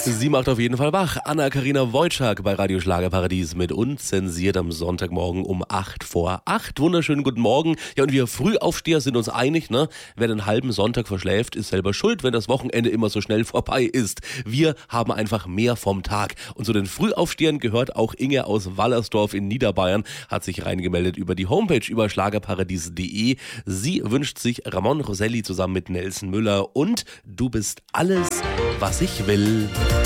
Sie macht auf jeden Fall wach. Anna-Karina Wojcik bei Radio Schlagerparadies mit unzensiert am Sonntagmorgen um 7:08. Wunderschönen guten Morgen. Ja, und wir Frühaufsteher sind uns einig, ne? Wer den halben Sonntag verschläft, ist selber schuld, wenn das Wochenende immer so schnell vorbei ist. Wir haben einfach mehr vom Tag. Und zu den Frühaufstehern gehört auch Inge aus Wallersdorf in Niederbayern, hat sich reingemeldet über die Homepage über schlagerparadies.de. Sie wünscht sich Ramon Roselli zusammen mit Nelson Müller und Du bist alles, was ich will.